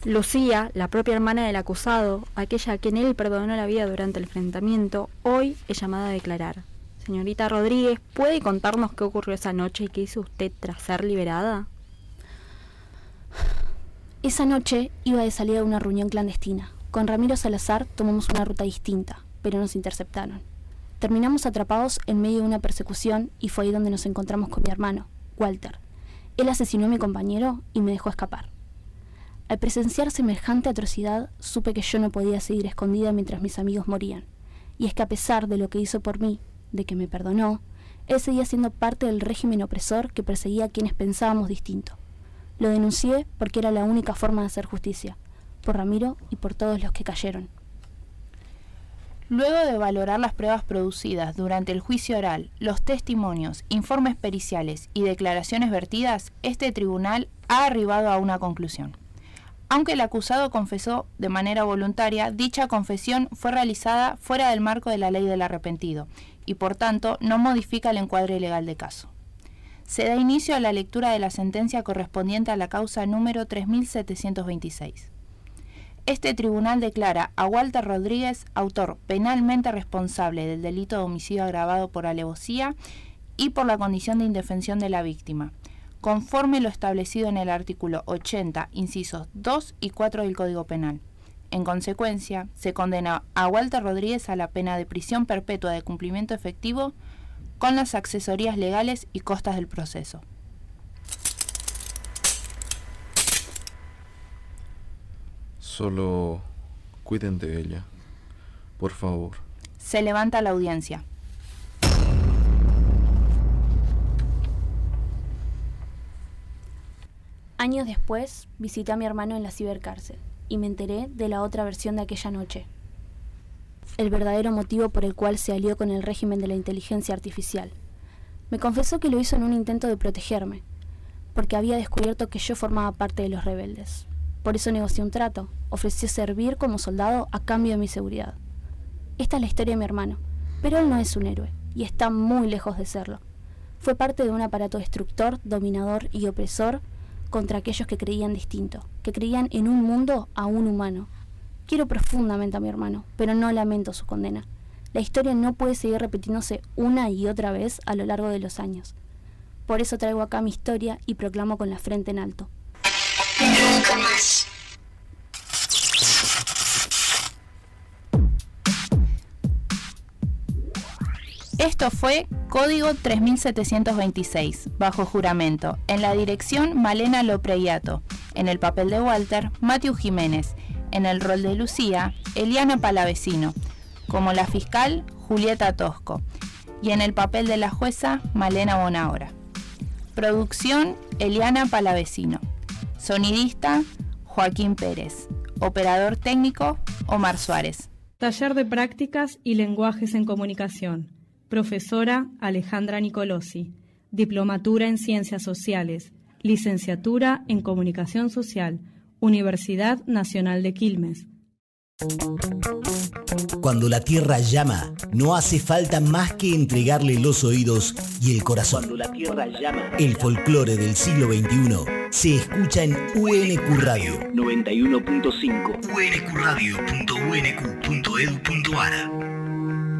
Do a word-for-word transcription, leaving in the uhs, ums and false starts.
Lucía, la propia hermana del acusado, aquella a quien él perdonó la vida durante el enfrentamiento, hoy es llamada a declarar. Señorita Rodríguez, ¿puede contarnos qué ocurrió esa noche y qué hizo usted tras ser liberada? Esa noche iba de salida a una reunión clandestina. Con Ramiro Salazar tomamos una ruta distinta, pero nos interceptaron. Terminamos atrapados en medio de una persecución y fue ahí donde nos encontramos con mi hermano, Walter. Él asesinó a mi compañero y me dejó escapar. Al presenciar semejante atrocidad, supe que yo no podía seguir escondida mientras mis amigos morían. Y es que a pesar de lo que hizo por mí, de que me perdonó, él seguía siendo parte del régimen opresor que perseguía a quienes pensábamos distinto. Lo denuncié porque era la única forma de hacer justicia, por Ramiro y por todos los que cayeron. Luego de valorar las pruebas producidas durante el juicio oral, los testimonios, informes periciales y declaraciones vertidas, este tribunal ha arribado a una conclusión. Aunque el acusado confesó de manera voluntaria, dicha confesión fue realizada fuera del marco de la ley del arrepentido y, por tanto, no modifica el encuadre legal de caso. Se da inicio a la lectura de la sentencia correspondiente a la causa número tres mil setecientos veintiséis. Este tribunal declara a Walter Rodríguez autor penalmente responsable del delito de homicidio agravado por alevosía y por la condición de indefensión de la víctima, conforme lo establecido en el artículo ochenta, incisos dos y cuatro del Código Penal. En consecuencia, se condena a Walter Rodríguez a la pena de prisión perpetua de cumplimiento efectivo con las accesorías legales y costas del proceso. Solo cuiden de ella, por favor. Se levanta la audiencia. Años después, visité a mi hermano en la cibercárcel y me enteré de la otra versión de aquella noche. El verdadero motivo por el cual se alió con el régimen de la inteligencia artificial. Me confesó que lo hizo en un intento de protegerme, porque había descubierto que yo formaba parte de los rebeldes. Por eso negoció un trato, ofreció servir como soldado a cambio de mi seguridad. Esta es la historia de mi hermano, pero él no es un héroe, y está muy lejos de serlo. Fue parte de un aparato destructor, dominador y opresor contra aquellos que creían distinto, que creían en un mundo aún humano. Quiero profundamente a mi hermano, pero no lamento su condena. La historia no puede seguir repitiéndose una y otra vez a lo largo de los años. Por eso traigo acá mi historia y proclamo con la frente en alto. Nunca más. Esto fue Código tres mil setecientos veintiséis, bajo juramento, en la dirección Malena Lopreyato, en el papel de Walter, Matthew Jiménez, en el rol de Lucía, Eliana Palavecino, como la fiscal, Julieta Tosco, y en el papel de la jueza, Malena Bonahora. Producción, Eliana Palavecino. Sonidista, Joaquín Pérez. Operador técnico, Omar Suárez. Taller de prácticas y lenguajes en comunicación. Profesora Alejandra Nicolosi. Diplomatura en Ciencias Sociales. Licenciatura en Comunicación Social. Universidad Nacional de Quilmes. Cuando la tierra llama, no hace falta más que entregarle los oídos y el corazón. Cuando la tierra llama. El folclore del siglo veintiuno se escucha en U N Q Radio noventa y uno punto cinco. u n q radio punto u n q punto e d u punto a r.